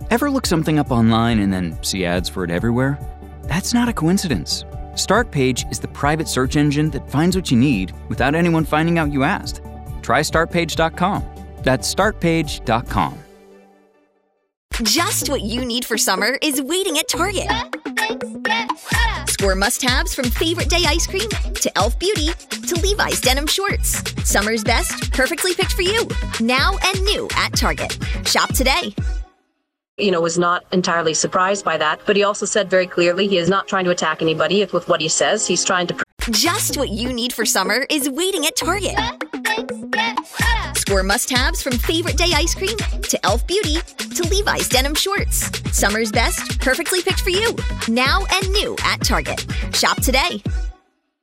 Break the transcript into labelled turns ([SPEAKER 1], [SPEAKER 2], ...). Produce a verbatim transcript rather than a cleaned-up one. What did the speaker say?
[SPEAKER 1] Ever look something up online and then see ads for it everywhere? That's not a coincidence. Startpage is the private search engine that finds what you need without anyone finding out you asked. Try start page dot com. That's start page dot com.
[SPEAKER 2] Just what you need for summer is waiting at Target. Score must-haves from Favorite Day ice cream to e l f Beauty to Levi's denim shorts. Summer's best, perfectly picked for you. Now and new at Target. Shop today.
[SPEAKER 3] You know, was not entirely surprised by that, but he also said very clearly he is not trying to attack anybody with what he says. He's trying to...
[SPEAKER 2] Just what you need for summer is waiting at Target. Score must-haves from Favorite Day ice cream to e l f Beauty to Levi's denim shorts. Summer's best, perfectly picked for you. Now and new at Target. Shop today.